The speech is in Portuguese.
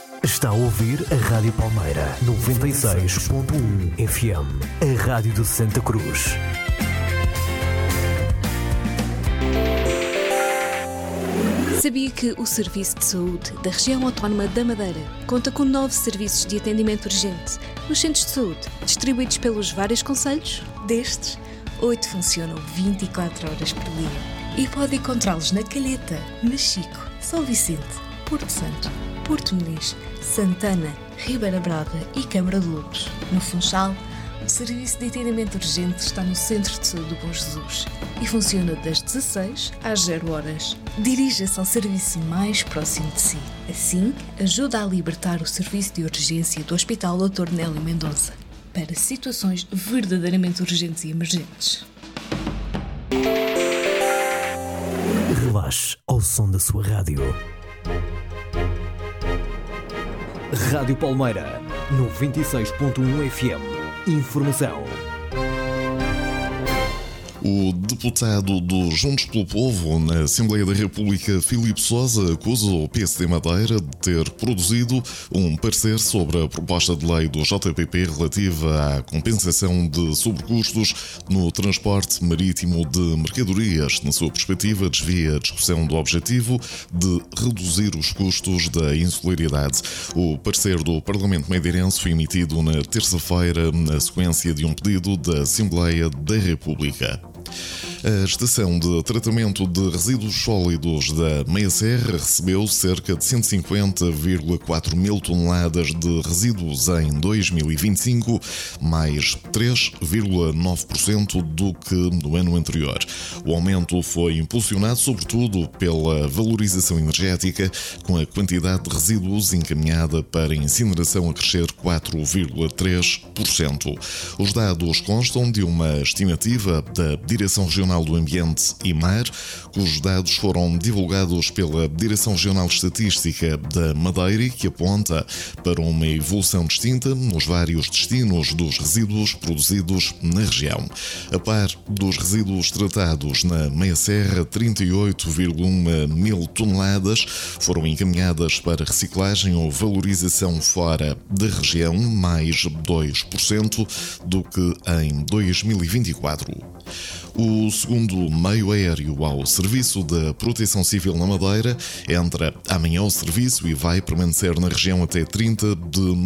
Está a ouvir a Rádio Palmeira 96.1 FM, a Rádio de Santa Cruz. Sabia que o Serviço de Saúde da Região Autónoma da Madeira conta com 9 serviços de atendimento urgente nos centros de saúde, distribuídos pelos vários concelhos? Destes, 8 funcionam 24 horas por dia e pode encontrá-los na Calheta, Machico, São Vicente, Porto Santo, Porto Muniz, Santana, Ribeira Brava e Câmara de Lobos. No Funchal, o Serviço de Atendimento Urgente está no Centro de Saúde do Bom Jesus e funciona das 16 às 0 horas. Dirija-se ao serviço mais próximo de si. Assim, ajuda a libertar o serviço de urgência do Hospital Dr. Nélio Mendonça para situações verdadeiramente urgentes e emergentes. Relaxe ao som da sua rádio. Rádio Palmeira 96.1 FM. Informação. O deputado do Juntos pelo Povo na Assembleia da República, Filipe Sousa, acusa o PSD Madeira de ter produzido um parecer sobre a proposta de lei do JPP relativa à compensação de sobrecustos no transporte marítimo de mercadorias. Na sua perspectiva, desvia a discussão do objetivo de reduzir os custos da insularidade. O parecer do Parlamento madeirense foi emitido na terça-feira, na sequência de um pedido da Assembleia da República. A estação de tratamento de resíduos sólidos da Meia Serra recebeu cerca de 150,4 mil toneladas de resíduos em 2025, mais 3,9% do que no ano anterior. O aumento foi impulsionado sobretudo pela valorização energética, com a quantidade de resíduos encaminhada para incineração a crescer 4,3%. Os dados constam de uma estimativa da Direção Regional do Ambiente e Mar, cujos dados foram divulgados pela Direção Regional de Estatística da Madeira e que aponta para uma evolução distinta nos vários destinos dos resíduos produzidos na região. A par dos resíduos tratados na Meia Serra, 38,1 mil toneladas foram encaminhadas para reciclagem ou valorização fora da região, mais 2% do que em 2024. O segundo meio aéreo ao serviço da Proteção Civil na Madeira entra amanhã ao serviço e vai permanecer na região até 30 de